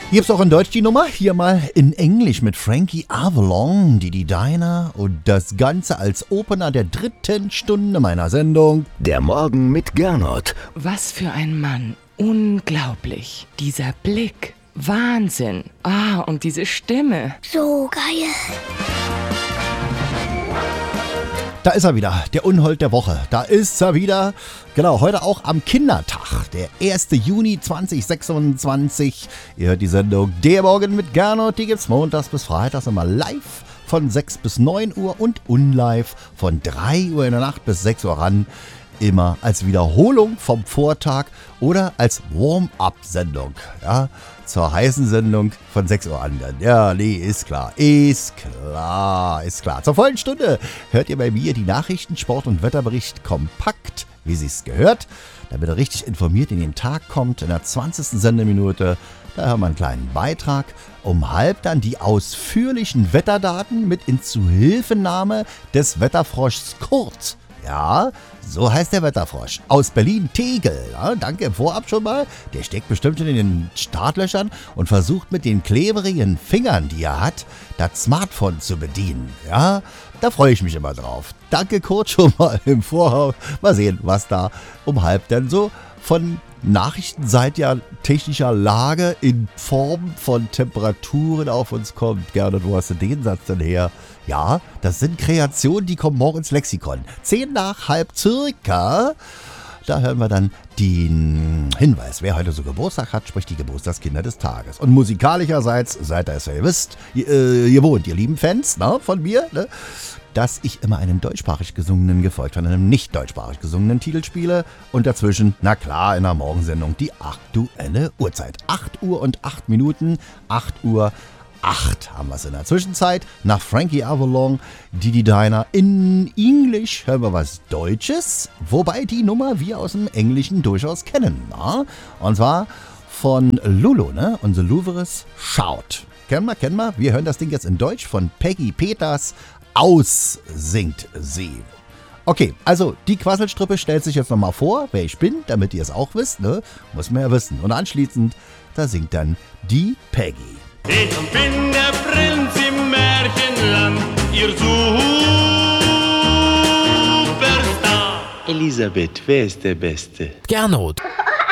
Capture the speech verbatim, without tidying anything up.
Gibt's auch in Deutsch die Nummer? Hier mal in Englisch mit Frankie Avalon, Didi Diner und das Ganze als Opener der dritten Stunde meiner Sendung. Der Morgen mit Gernot. Was für ein Mann. Unglaublich. Dieser Blick. Wahnsinn. Ah, und diese Stimme. So geil. Da ist er wieder, der Unhold der Woche. Da ist er wieder. Genau, heute auch am Kindertag, der ersten Juni zweitausendsechsundzwanzig. Ihr hört die Sendung Der Morgen mit Gernot. Die gibt's montags bis freitags immer live von sechs bis neun Uhr und unlive von drei Uhr in der Nacht bis sechs Uhr ran. Immer als Wiederholung vom Vortag oder als Warm-up-Sendung. Ja, zur heißen Sendung von sechs Uhr an. Ja, nee, ist klar. Ist klar, ist klar. Zur vollen Stunde hört ihr bei mir die Nachrichten, Sport- und Wetterbericht kompakt, wie sich's gehört, damit ihr richtig informiert in den Tag kommt. In der zwanzigsten Sendeminute, da hören wir einen kleinen Beitrag. Um halb dann die ausführlichen Wetterdaten mit Inzuhilfenahme des Wetterfroschs Kurt. Ja, so heißt der Wetterfrosch. Aus Berlin-Tegel. Ja, danke im Vorab schon mal. Der steckt bestimmt schon in den Startlöchern und versucht mit den kleberigen Fingern, die er hat, das Smartphone zu bedienen. Ja, da freue ich mich immer drauf. Danke Kurt schon mal im Vorhaus. Mal sehen, was da um halb denn so von nachrichtenseitiger technischer Lage in Form von Temperaturen auf uns kommt. Gerne, wo hast du den Satz denn her? Ja, das sind Kreationen, die kommen morgen ins Lexikon. Zehn nach halb circa. Da hören wir dann den Hinweis, wer heute so Geburtstag hat, sprich die Geburtstagskinder des Tages. Und musikalischerseits, seid ihr es ja, ihr wisst, ihr, äh, ihr wohnt, ihr lieben Fans, na, von mir, ne? Dass ich immer einen deutschsprachig gesungenen gefolgt von einem nicht deutschsprachig gesungenen Titel spiele und dazwischen, na klar, in der Morgensendung die aktuelle Uhrzeit. acht Uhr und acht Minuten, acht Uhr acht haben wir es in der Zwischenzeit. Nach Frankie Avalon, Didi Diner. In Englisch hören wir was Deutsches, wobei die Nummer wir aus dem Englischen durchaus kennen. Na? Und zwar von Lulu, ne? Und The Louvres Shout. Kennen wir, kennen wir. Wir hören das Ding jetzt in Deutsch von Peggy Peters. Aus singt sie. Okay, also die Quasselstrippe stellt sich jetzt nochmal vor, wer ich bin, damit ihr es auch wisst, ne? Muss man ja wissen. Und anschließend, da singt dann die Peggy. Ich bin der Prinz im Märchenland, ihr Superstar. Elisabeth, wer ist der Beste? Gernot.